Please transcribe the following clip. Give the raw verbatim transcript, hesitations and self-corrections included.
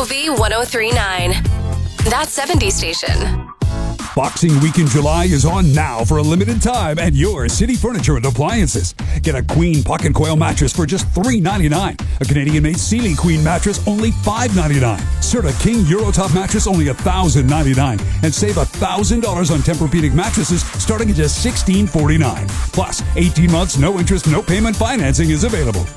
V one oh three point nine. That seventies station. Boxing Week in July is on now for a limited time at your City Furniture and Appliances. Get a Queen Puck and Coil mattress for just three ninety-nine. A Canadian-made Sealy Queen mattress only five ninety-nine. Serta King Eurotop mattress only one thousand ninety-nine. And save one thousand dollars on Tempur-Pedic mattresses starting at just sixteen forty-nine. Plus, eighteen months, no interest, no payment financing is available.